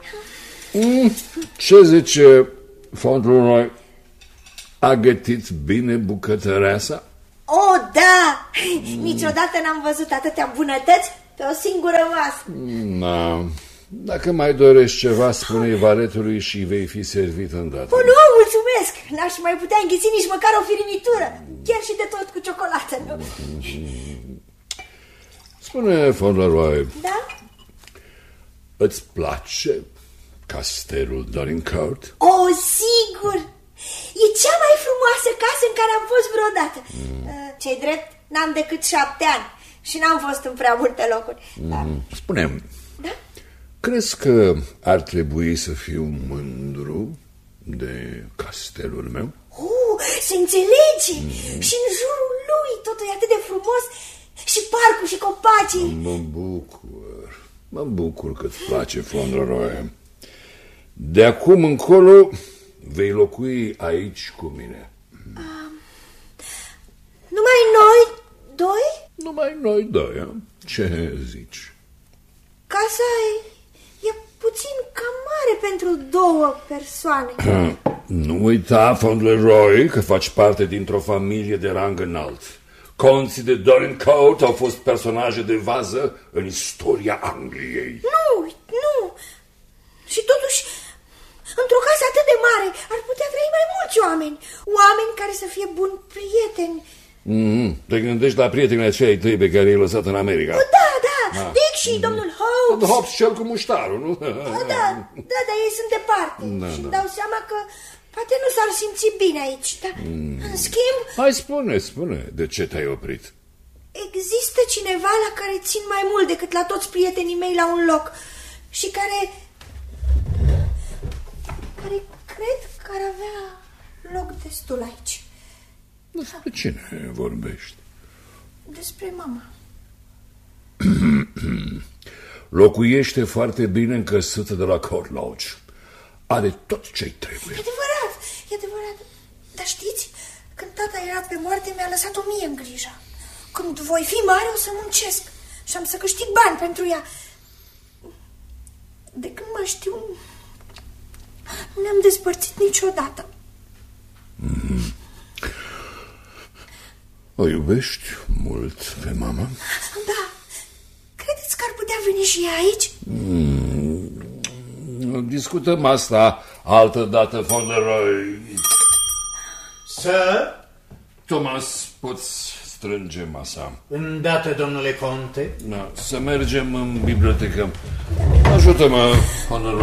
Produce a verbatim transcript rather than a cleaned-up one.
Mm, ce zice Fauntleroy? A gătit bine bucătăreasa? Oh, da! Mm. Niciodată n-am văzut atâtea bunătăți pe o singură masă. Da. Dacă mai dorești ceva, spune-i valetului și vei fi servit îndată. Oh, nu, mulțumesc! N-aș mai putea înghiți nici măcar o firimitură. Chiar și de tot cu ciocolată, nu? Spune, Fauntleroy. Da? Îți place castelul Dorincourt? Oh, sigur! E cea mai frumoasă casă în care am fost vreodată. mm. Ce-i drept, n-am decât șapte ani și n-am fost în prea multe locuri. mm. da. Spune-mi, da? crezi că ar trebui să fiu mândru de castelul meu? Oh, se înțelege! mm. Și în jurul lui totul e atât de frumos. Și parcul și copacii. Mă bucur, mă bucur că-ți place, Fauntleroy. De acum încolo vei locui aici cu mine. um, Numai noi doi? Numai noi doi, a? Ce zici? Casa e, e puțin cam mare pentru două persoane. Nu uita, Fauntleroy, că faci parte dintr-o familie de rang înalt. Conții de Dorincourt au fost personaje de vază în istoria Angliei. Nu, nu. Și totuși, într-o casă atât de mare ar putea trăi mai mulți oameni. Oameni care să fie buni prieteni. Mm-hmm. Te gândești la prietenii acei tăi pe care i-ai lăsat în America? O, da, da, ah. Dick și mm-hmm. domnul Hobbs. Hobbs cel cu muștarul, nu? O, da, da, dar ei sunt departe. Da, și-mi da. dau seama că poate nu s-ar simți bine aici, dar mm. în schimb... Hai, spune, spune, de ce te-ai oprit? Există cineva la care țin mai mult decât la toți prietenii mei la un loc și care... care cred că ar avea loc destul aici. Despre cine vorbești? Despre mama. Locuiește foarte bine încăsută de la Court Lodge. Are tot ce-i trebuie. E adevărat, e adevărat. Dar știți, când tata era pe moarte, mi-a lăsat-o mie în grijă. Când voi fi mare, o să muncesc și am să câștig bani pentru ea. De când mă știu, nu ne-am despărțit niciodată. Mm-hmm. O iubești mult pe mama? Da. Credeți că ar putea veni și ea aici? Mm. Discutăm asta altă dată, Fauntleroy. Sir? Thomas, poți strânge masa. Îndată, domnule conte. Da, să mergem în bibliotecă. Ajută-mă, Fauntleroy.